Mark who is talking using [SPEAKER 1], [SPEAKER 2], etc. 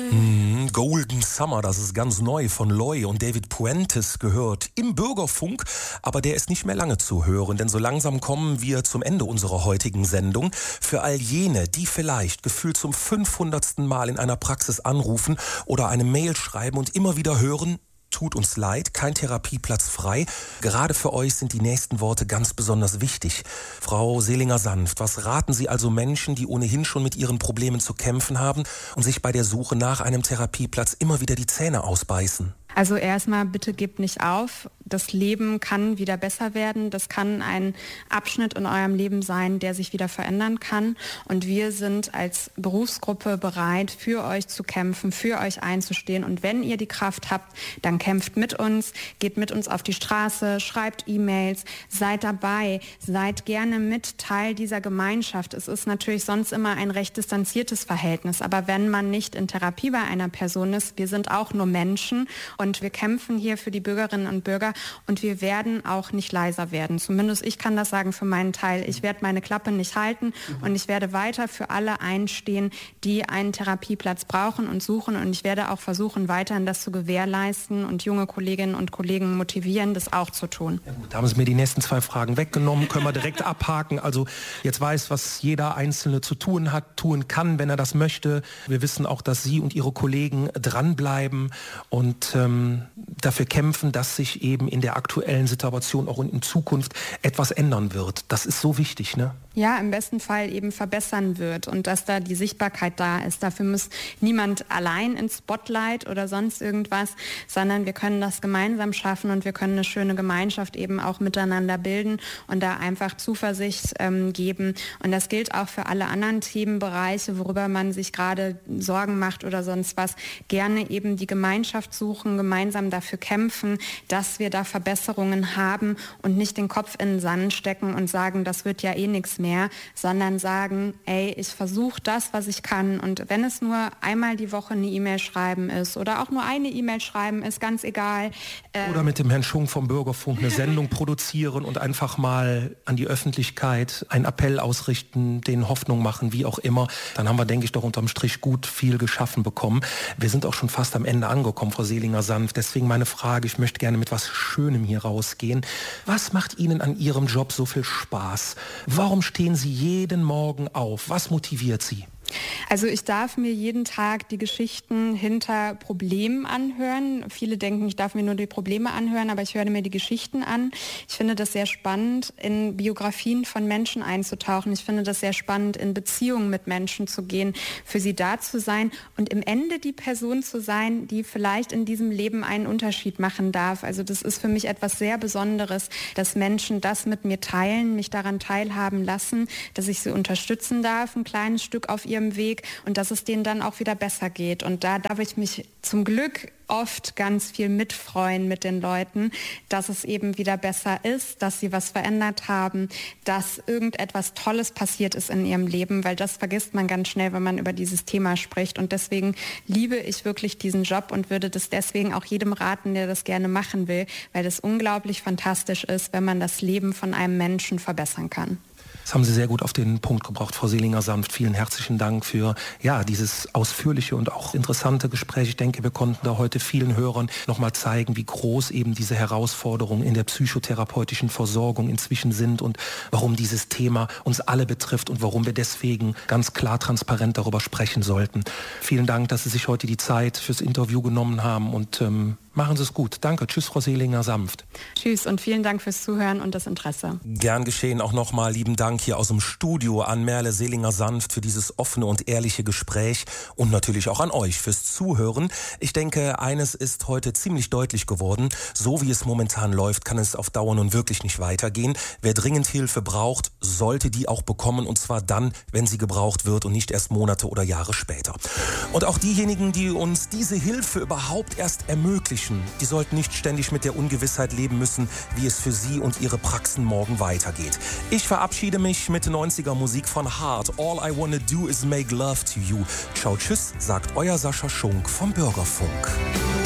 [SPEAKER 1] Golden Summer, das ist ganz neu von Loy und David Puentes gehört im Bürgerfunk, aber der ist nicht mehr lange zu hören, denn so langsam kommen wir zum Ende unserer heutigen Sendung. Für all jene, die vielleicht gefühlt zum 500. Mal in einer Praxis anrufen oder eine Mail schreiben und immer wieder hören: Tut uns leid, kein Therapieplatz frei. Gerade für euch sind die nächsten Worte ganz besonders wichtig. Frau Selinger-Sanft, was raten Sie also Menschen, die ohnehin schon mit ihren Problemen zu kämpfen haben und sich bei der Suche nach einem Therapieplatz immer wieder die Zähne ausbeißen?
[SPEAKER 2] Also erstmal, bitte gebt nicht auf. Das Leben kann wieder besser werden. Das kann ein Abschnitt in eurem Leben sein, der sich wieder verändern kann. Und wir sind als Berufsgruppe bereit, für euch zu kämpfen, für euch einzustehen. Und wenn ihr die Kraft habt, dann kämpft mit uns, geht mit uns auf die Straße, schreibt E-Mails, seid dabei, seid gerne mit Teil dieser Gemeinschaft. Es ist natürlich sonst immer ein recht distanziertes Verhältnis. Aber wenn man nicht in Therapie bei einer Person ist, wir sind auch nur Menschen und wir kämpfen hier für die Bürgerinnen und Bürger und wir werden auch nicht leiser werden. Zumindest ich kann das sagen für meinen Teil. Ich werde meine Klappe nicht halten und ich werde weiter für alle einstehen, die einen Therapieplatz brauchen und suchen, und ich werde auch versuchen, weiterhin das zu gewährleisten und junge Kolleginnen und Kollegen motivieren, das auch zu tun.
[SPEAKER 1] Ja gut, da haben Sie mir die nächsten 2 Fragen weggenommen, können wir direkt abhaken. Also jetzt weiß, was jeder Einzelne zu tun hat, tun kann, wenn er das möchte. Wir wissen auch, dass Sie und Ihre Kollegen dranbleiben und dafür kämpfen, dass sich eben in der aktuellen Situation auch in Zukunft etwas ändern wird. Das ist so wichtig, ne?
[SPEAKER 2] Ja, im besten Fall eben verbessern wird und dass da die Sichtbarkeit da ist. Dafür muss niemand allein ins Spotlight oder sonst irgendwas, sondern wir können das gemeinsam schaffen und wir können eine schöne Gemeinschaft eben auch miteinander bilden und da einfach Zuversicht geben. Und das gilt auch für alle anderen Themenbereiche, worüber man sich gerade Sorgen macht oder sonst was. Gerne eben die Gemeinschaft suchen, gemeinsam dafür kämpfen, dass wir da Verbesserungen haben und nicht den Kopf in den Sand stecken und sagen, das wird ja eh nichts mehr, sondern sagen, ey, ich versuche das, was ich kann, und wenn es nur einmal die Woche eine E-Mail schreiben ist oder auch nur eine E-Mail schreiben ist, ganz egal.
[SPEAKER 1] Oder mit dem Herrn Schunk vom Bürgerfunk eine Sendung produzieren und einfach mal an die Öffentlichkeit einen Appell ausrichten, denen Hoffnung machen, wie auch immer. Dann haben wir, denke ich, doch unterm Strich gut viel geschaffen bekommen. Wir sind auch schon fast am Ende angekommen, Frau Selinger-Sanft. Deswegen meine Frage, ich möchte gerne mit was Schönem hier rausgehen. Was macht Ihnen an Ihrem Job so viel Spaß? Warum stehen Sie jeden Morgen auf? Was motiviert Sie?
[SPEAKER 2] Also ich darf mir jeden Tag die Geschichten hinter Problemen anhören. Viele denken, ich darf mir nur die Probleme anhören, aber ich höre mir die Geschichten an. Ich finde das sehr spannend, in Biografien von Menschen einzutauchen. Ich finde das sehr spannend, in Beziehungen mit Menschen zu gehen, für sie da zu sein und im Ende die Person zu sein, die vielleicht in diesem Leben einen Unterschied machen darf. Also das ist für mich etwas sehr Besonderes, dass Menschen das mit mir teilen, mich daran teilhaben lassen, dass ich sie unterstützen darf, ein kleines Stück auf ihrem Weg, und dass es denen dann auch wieder besser geht. Und da darf ich mich zum Glück oft ganz viel mitfreuen mit den Leuten, dass es eben wieder besser ist, dass sie was verändert haben, dass irgendetwas Tolles passiert ist in ihrem Leben, weil das vergisst man ganz schnell, wenn man über dieses Thema spricht. Und deswegen liebe ich wirklich diesen Job und würde das deswegen auch jedem raten, der das gerne machen will, weil das unglaublich fantastisch ist, wenn man das Leben von einem Menschen verbessern kann.
[SPEAKER 1] Das haben Sie sehr gut auf den Punkt gebracht, Frau Selinger-Sanft. Vielen herzlichen Dank für dieses ausführliche und auch interessante Gespräch. Ich denke, wir konnten da heute vielen Hörern nochmal zeigen, wie groß eben diese Herausforderungen in der psychotherapeutischen Versorgung inzwischen sind und warum dieses Thema uns alle betrifft und warum wir deswegen ganz klar transparent darüber sprechen sollten. Vielen Dank, dass Sie sich heute die Zeit fürs Interview genommen haben, und machen Sie es gut. Danke. Tschüss, Frau Selinger-Sanft.
[SPEAKER 2] Tschüss und vielen Dank fürs Zuhören und das Interesse.
[SPEAKER 1] Gern geschehen. Auch nochmal lieben Dank hier aus dem Studio an Merle Selinger-Sanft für dieses offene und ehrliche Gespräch und natürlich auch an euch fürs Zuhören. Ich denke, eines ist heute ziemlich deutlich geworden. So wie es momentan läuft, kann es auf Dauer nun wirklich nicht weitergehen. Wer dringend Hilfe braucht, sollte die auch bekommen, und zwar dann, wenn sie gebraucht wird und nicht erst Monate oder Jahre später. Und auch diejenigen, die uns diese Hilfe überhaupt erst ermöglichen, die sollten nicht ständig mit der Ungewissheit leben müssen, wie es für sie und ihre Praxen morgen weitergeht. Ich verabschiede mich mit 90er Musik von Heart. All I Wanna Do Is Make Love to You. Ciao, tschüss, sagt euer Sascha Schunk vom Bürgerfunk.